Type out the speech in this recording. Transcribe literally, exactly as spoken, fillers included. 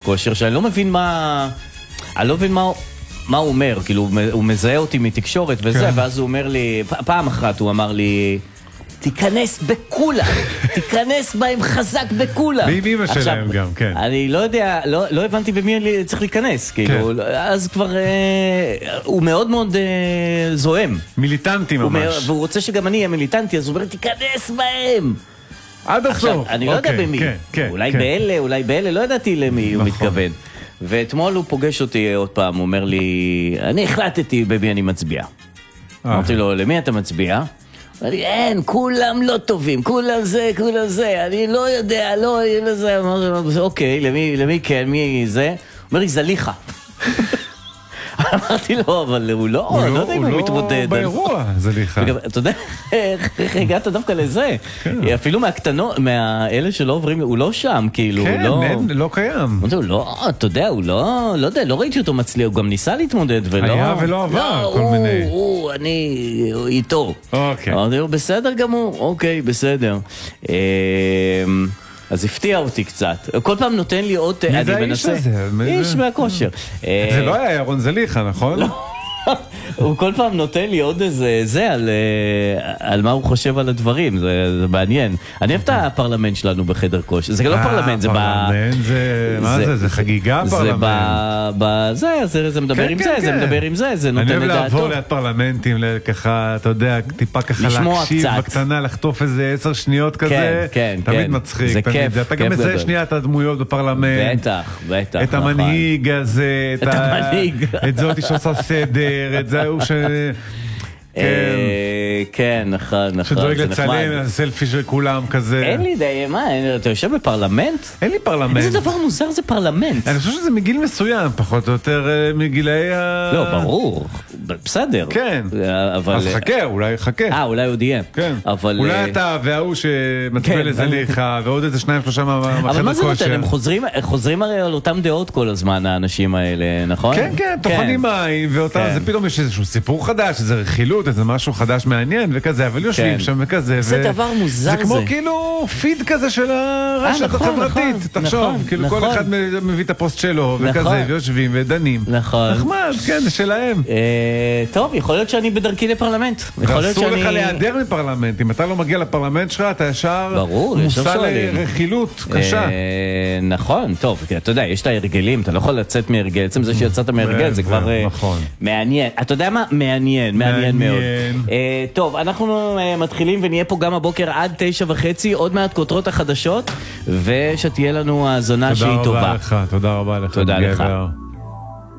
כושר, שאני לא מבין מה... אני לא מבין מה... מה הוא אומר, כאילו, הוא מזהה אותי מתקשורת וזה, ואז הוא אומר לי, פעם אחת הוא אמר לי, תיכנס בכולה, תיכנס בהם חזק בכולה. ועם אמא שלהם גם, כן. אני לא יודע, לא, לא הבנתי במי אני צריך להיכנס, כאילו, אז כבר, הוא מאוד מאוד זוהם. מיליטנטי ממש. והוא רוצה שגם אני אהיה מיליטנטי, אז הוא אומר, תיכנס בהם. עד הסוף. אני לא יודע במי, אולי באלה, אולי באלה, לא ידעתי למי הוא מתכוון. ואתמול הוא פוגש אותי עוד פעם, הוא אומר לי, אני החלטתי במי אני מצביע. אמרתי לו, למי אתה מצביע? אמר לי, אין, כולם לא טובים, כולם זה, כולם זה, אני לא יודע, לא, זה, אוקיי, למי כן, מי זה? הוא אומר לי, זליחה. אמרתי לו, אבל הוא לא, לא יודע אם הוא מתמודד. הוא לא באירוע, זליחה. אתה יודע, איך הגעת דווקא לזה? אפילו מהקטנות, מהאלה שלא עוברים, הוא לא שם, כאילו, הוא לא... כן, לא קיים. הוא לא, אתה יודע, הוא לא, לא יודע, לא ראיתי אותו מצליח, הוא גם ניסה להתמודד, ולא... היה ולא עבר, כל מיני. הוא, הוא, אני, איתו. אוקיי. אמרתי לו, בסדר גמור, אוקיי, בסדר. אז הפתיע אותי קצת. כל פעם נותן לי עוד... מי זה האיש הזה? איש מהכושר. זה לא היה ירון זליחה, נכון? לא. הוא כל פעם נותן לי עוד איזה זה על, על מה הוא חושב על הדברים, זה, זה מעניין. אני אוהב את הפרלמנט שלנו בחדר כושר, זה לא פרלמנט, זה ב... פרלמנט זה... מה זה? זה חגיגה פרלמנט. זה זה, זה מדבר עם זה, זה מדבר עם זה, זה נותן לדעתו. אני אוהב לעבור ליד פרלמנטים, ככה, אתה יודע, טיפה ככה להקשיב בקטנה, לחטוף איזה עשר שניות כזה, תמיד מצחיק. זה כיף. אתה גם מזהה שנייה את הדמויות בפרלמנט. בטח, בטח. את המנהיג הזה, את המנהיג. את זאת שעושה סדר, את זה הוא ש... כן, נכון, נכון. שדואג לצלם, סלפי של כולם כזה. אין לי די, מה, אתה יושב בפרלמנט? אין לי פרלמנט. איזה דבר מוזר זה פרלמנט. אני חושב שזה מגיל מסוים, פחות או יותר מגילאי ה... לא, ברור, בסדר. כן, אז חכה, אולי חכה. אה, אולי עוד יהיה. כן, אולי אתה וההוא שמצביע לזליחה, ועוד איזה שניים שלושה מהחדר כושר. אבל מה זה נותן? הם חוזרים הרי על אותם דעות כל הזמן, האנשים האלה, נכון? כן, כן, טוחנים מים, ואותם, זה פתאום יש איזשהו סיפור חדש, איזה רכילות, איזה משהו חדש מעניין וכזה, אבל יושבים שם וכזה. זה דבר מוזר זה. זה כמו כאילו פיד כזה של הרשת החברתית, תחשוב, כאילו כל אחד מביא את הפוסט שלו וכזה, ויושבים ודנים. נכון. נחמד, כן, זה שלהם. טוב, יכול להיות שאני בדרכי לפרלמנט. ואסור לך להיעדר מפרלמנט, אם אתה לא מגיע לפרלמנט שלך, אתה ישר מושא לרכילות קשה. נכון, טוב, אתה יודע, יש את ההרגלים, אתה לא יכול לצאת מהרגל, עצם זה שיצאת מהרגל, זה כבר מעניין. אתה יודע מה? מעניין, מעניין מאוד. טוב, אנחנו מתחילים ונהיה פה גם הבוקר עד תשע וחצי, עוד מעט כותרות החדשות, ושתהיה לנו האזנה שהיא טובה. תודה רבה לך, תודה רבה לך. תודה לך.